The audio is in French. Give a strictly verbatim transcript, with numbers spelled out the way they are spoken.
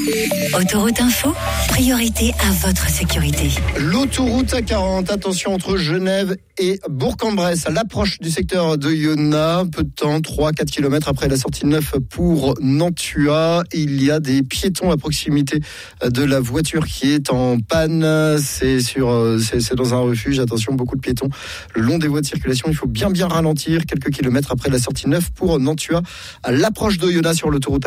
Autoroute Info, priorité à votre sécurité. L'autoroute A quarante, attention entre Genève et Bourg-en-Bresse, à l'approche du secteur de Yonna, peu de temps, trois à quatre kilomètres après la sortie neuf pour Nantua. Il y a des piétons à proximité de la voiture qui est en panne. C'est sur, c'est, c'est dans un refuge. Attention, beaucoup de piétons le long des voies de circulation. Il faut bien bien ralentir quelques kilomètres après la sortie neuf pour Nantua, à l'approche de Yonna sur l'autoroute A quarante.